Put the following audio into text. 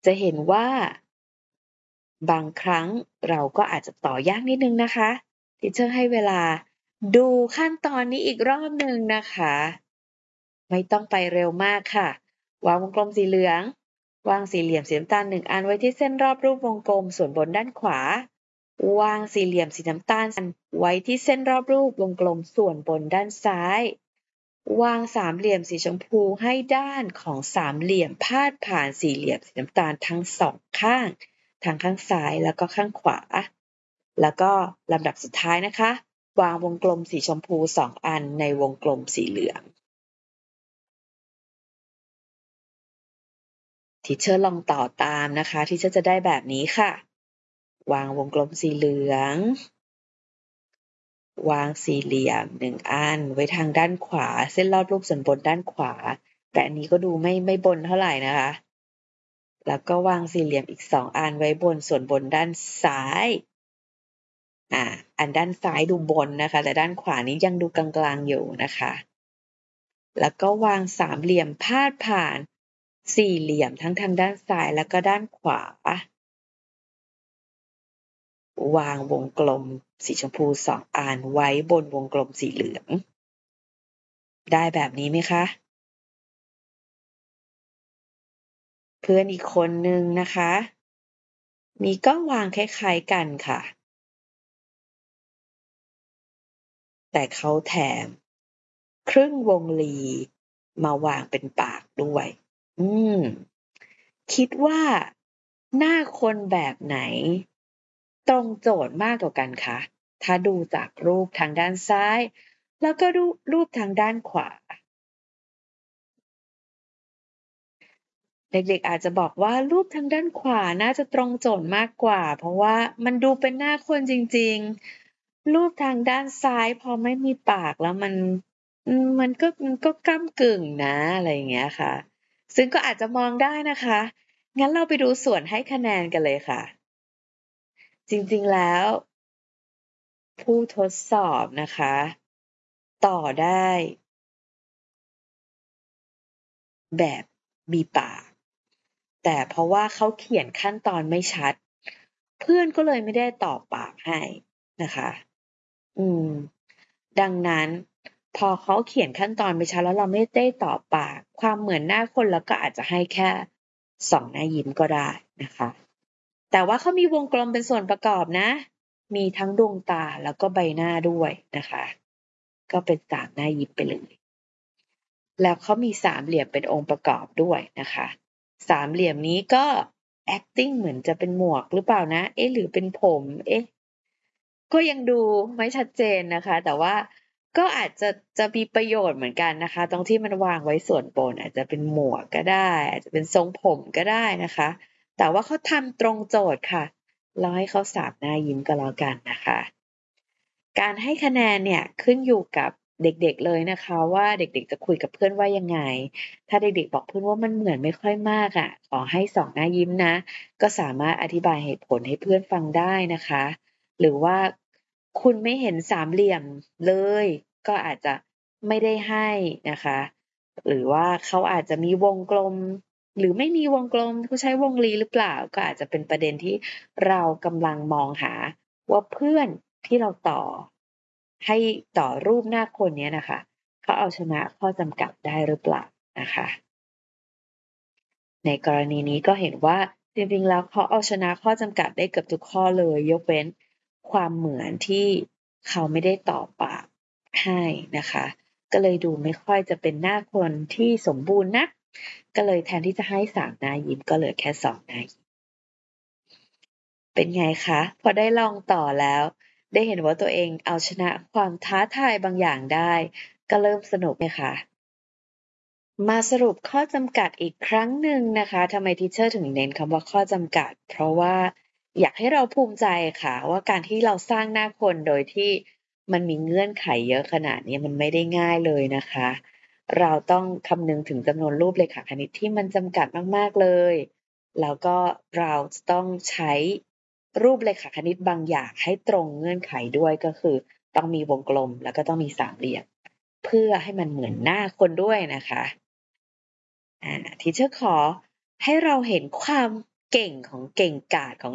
จะเห็นว่าบางครั้งเราก็อาจจะต่อยากนิดนึงนะคะทีเชอร์ให้เวลาดูขั้นตอนนี้อีกรอบหนึ่งนะคะไม่ต้องไปเร็วมากค่ะวางวงกลมสีเหลืองวางสี่เหลี่ยมสีน้ำตาล1 อันไว้ที่เส้นรอบรูปวงกลมส่วนบนด้านขวาวางสี่เหลี่ยมสีน้ำตาลไว้ที่เส้นรอบรูปวงกลมส่วนบนด้านซ้ายวางสามเหลี่ยมสีชมพูให้ด้านของสามเหลี่ยมพาดผ่านสี่เหลี่ยมสีน้ำตาลทั้งสองข้างทางข้างซ้ายแล้วก็ข้างขวาแล้วก็ลำดับสุดท้ายนะคะวางวงกลมสีชมพู2 อันในวงกลมสีเหลืองทีเชอร์ลองต่อตามนะคะทีเชอร์จะได้แบบนี้ค่ะวางวงกลมสีเหลืองวางสี่เหลี่ยม1 อันไว้ทางด้านขวาเส้นรอบรูปส่วนบนด้านขวาแต่อันนี้ก็ดูไม่บนเท่าไหร่นะคะแล้วก็วางสี่เหลี่ยมอีก2 อันไว้บนส่วนบนด้านซ้ายอันด้านซ้ายดูบนนะคะแต่ด้านขวานี้ยังดูกลางๆอยู่นะคะแล้วก็วางสามเหลี่ยมพาดผ่านสี่เหลี่ยมทั้งทางด้านซ้ายแล้วก็ด้านขวาวางวงกลมสีชมพู2 อันไว้บนวงกลมสีเหลืองได้แบบนี้ไหมคะเพื่อนอีกคนนึงนะคะมีก็วางคล้ายๆกันค่ะแต่เขาแถมครึ่งวงลีมาวางเป็นปากด้วยอืมคิดว่าหน้าคนแบบไหนตรงโจทย์มากกว่ากันคะถ้าดูจากรูปทางด้านซ้ายแล้วก็ดูรูปทางด้านขวาเด็กๆอาจจะบอกว่ารูปทางด้านขวาน่าจะตรงโจทย์มากกว่าเพราะว่ามันดูเป็นหน้าคนจริงๆรูปทางด้านซ้ายพอไม่มีปากแล้วมันก็ก้ำกึ่งนะอะไรอย่างเงี้ยค่ะซึ่งก็อาจจะมองได้นะคะงั้นเราไปดูส่วนให้คะแนนกันเลยค่ะจริงๆแล้วผู้ทดสอบนะคะต่อได้แบบมีปากแต่เพราะว่าเขาเขียนขั้นตอนไม่ชัดเพื่อนก็เลยไม่ได้ตอบปากให้นะคะอืมดังนั้นพอเขาเขียนขั้นตอนไม่ชัดแล้วเราไม่ได้ตอบปากความเหมือนหน้าคนเราก็อาจจะให้แค่2 หน้ายิ้มก็ได้นะคะแต่ว่าเขามีวงกลมเป็นส่วนประกอบนะมีทั้งดวงตาแล้วก็ใบหน้าด้วยนะคะก็เป็น3 หน้ายิ้มไปเลยแล้วเขามีสามเหลี่ยมเป็นองค์ประกอบด้วยนะคะสามเหลี่ยมนี้ก็ acting เหมือนจะเป็นหมวกหรือเปล่านะเอ๊ะหรือเป็นผมเอ๊ะก็ยังดูไม่ชัดเจนนะคะแต่ว่าก็อาจจะมีประโยชน์เหมือนกันนะคะตรงที่มันวางไว้ส่วนบนอาจจะเป็นหมวกก็ได้อาจจะเป็นทรงผมก็ได้นะคะแต่ว่าเขาทำตรงโจทย์ค่ะเราให้เขา3 หน้ายิ้มก็แล้วกันนะคะการให้คะแนนเนี่ยขึ้นอยู่กับเด็กๆเลยนะคะว่าเด็กๆจะคุยกับเพื่อนว่ายังไงถ้าเด็กๆบอกเพื่อนว่ามันเหมือนไม่ค่อยมากอะขอให้2 หน้ายิ้มนะก็สามารถอธิบายเหตุผลให้เพื่อนฟังได้นะคะหรือว่าคุณไม่เห็นสามเหลี่ยมเลยก็อาจจะไม่ได้ให้นะคะหรือว่าเขาอาจจะมีวงกลมหรือไม่มีวงกลมเขาใช้วงรีหรือเปล่าก็อาจจะเป็นประเด็นที่เรากำลังมองหาว่าเพื่อนที่เราต่อให้ต่อรูปหน้าคนเนี้ยนะคะเขาเอาชนะข้อจำกัดได้หรือเปล่านะคะในกรณีนี้ก็เห็นว่าจริงๆแล้วเขาเอาชนะข้อจำกัดได้เกือบทุกข้อเลยยกเว้นความเหมือนที่เขาไม่ได้ตอบปากให้นะคะก็เลยดูไม่ค่อยจะเป็นหน้าคนที่สมบูรณ์นักก็เลยแทนที่จะให้3 หน้ายิ้มก็เหลือแค่2 หน้ายิ้มเป็นไงคะพอได้ลองต่อแล้วได้เห็นว่าตัวเองเอาชนะความท้าทายบางอย่างได้ก็เริ่มสนุกไหมคะมาสรุปข้อจำกัดอีกครั้งหนึ่งนะคะทำไมทีเชอร์ถึงเน้นคำว่าข้อจำกัดเพราะว่าอยากให้เราภูมิใจค่ะว่าการที่เราสร้างหน้าคนโดยที่มันมีเงื่อนไขเยอะขนาดนี้มันไม่ได้ง่ายเลยนะคะเราต้องคำนึงถึงจำนวนรูปเลขาคณิตที่มันจำกัดมากๆเลยแล้วก็เราจะต้องใช้รูปเลขาคณิตบางอย่างให้ตรงเงื่อนไขด้วยก็คือต้องมีวงกลมแล้วก็ต้องมีสามเหลี่ยมเพื่อให้มันเหมือนหน้าคนด้วยนะคะ ทีเชอร์ขอให้เราเห็นความเก่งกาจของ